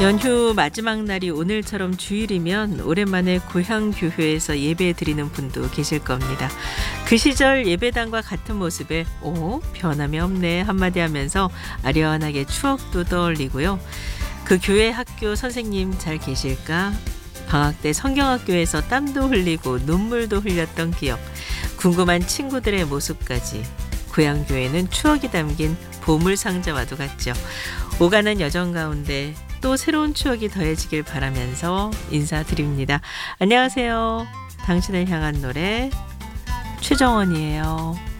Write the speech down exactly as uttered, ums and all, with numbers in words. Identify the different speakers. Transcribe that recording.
Speaker 1: 연휴 마지막 날이 오늘처럼 주일이면 오랜만에 고향 교회에서 예배 드리는 분도 계실 겁니다. 그 시절 예배당과 같은 모습에 오, 변함이 없네 한마디 하면서 아련하게 추억도 떠올리고요. 그 교회 학교 선생님 잘 계실까? 방학 때 성경학교에서 땀도 흘리고 눈물도 흘렸던 기억, 궁금한 친구들의 모습까지. 고향 교회는 추억이 담긴 보물상자와도 같죠. 오가는 여정 가운데 또 새로운 추억이 더해지길 바라면서 인사드립니다. 안녕하세요. 당신을 향한 노래 최정원이에요.